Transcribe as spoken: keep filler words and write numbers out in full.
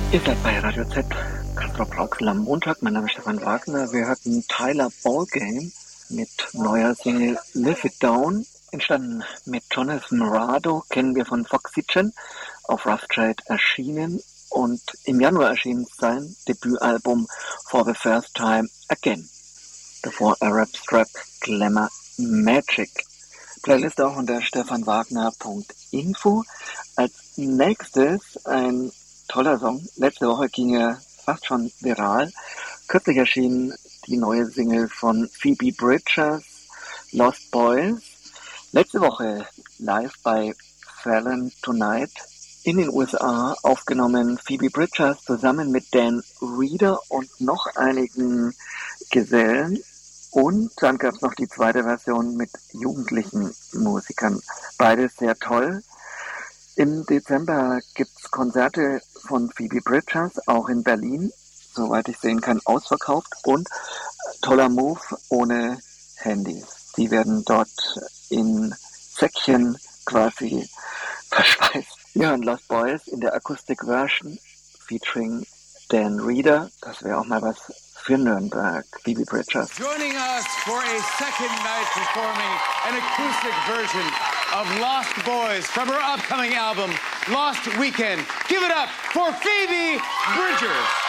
Ihr seid bei Radio Z, Castrop Rauxel am Montag. Mein Name ist Stefan Wagner. Wir hatten Tyler Ballgame mit neuer Single Live It Down. Entstanden mit Jonathan Morado, kennen wir von Foxygen, auf Rough Trade erschienen und im Januar erschien sein Debütalbum For the First Time Again. Davor Arab Strap Glamour Magic. Playlist auch unter stefanwagner punkt info. Als nächstes ein toller Song. Letzte Woche ging er fast schon viral. Kürzlich erschien die neue Single von Phoebe Bridgers, Lost Boys. Letzte Woche live bei Fallon Tonight in den U S A aufgenommen. Phoebe Bridgers zusammen mit Dan Reeder und noch einigen Gesellen. Und dann gab es noch die zweite Version mit jugendlichen Musikern. Beides sehr toll. Im Dezember gibt es Konzerte von Phoebe Bridgers, auch in Berlin, soweit ich sehen kann, ausverkauft. Und toller Move ohne Handys. Die werden dort in Säckchen quasi verschweißt. Wir hören Lost Boys in der Acoustic Version featuring Dan Reeder. Das wäre auch mal was für Nürnberg. Phoebe Bridgers. Joining us for a second night performing an acoustic version of Lost Boys from her upcoming album, Lost Weekend. Give it up for Phoebe Bridgers.